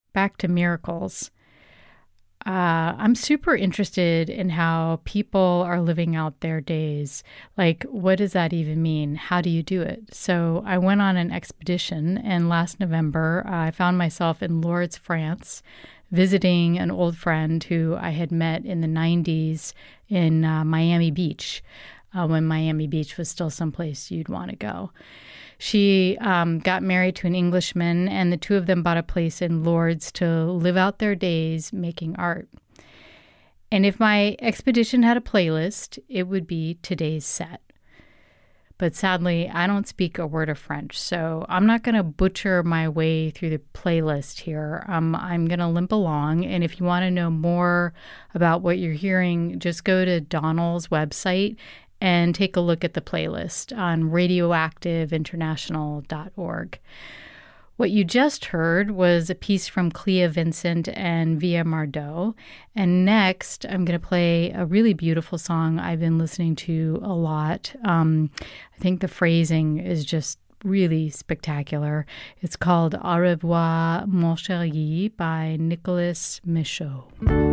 back to miracles. I'm super interested in how people are living out their days. Like, what does that even mean? How do you do it? So, I went on an expedition, and last November, I found myself in Lourdes, France, visiting an old friend who I had met in the 90s in Miami Beach, when Miami Beach was still someplace you'd want to go. She got married to an Englishman, and the two of them bought a place in Lourdes to live out their days making art. And if my expedition had a playlist, it would be today's set. But sadly, I don't speak a word of French, so I'm not going to butcher my way through the playlist here. I'm going to limp along, and if you want to know more about what you're hearing, just go to Donald's website and take a look at the playlist on radioactiveinternational.org. What you just heard was a piece from Clea Vincent and Via Mardot. And next, I'm going to play a really beautiful song I've been listening to a lot. I think the phrasing is just really spectacular. It's called Au revoir, mon chéri by Nicolas Michaud.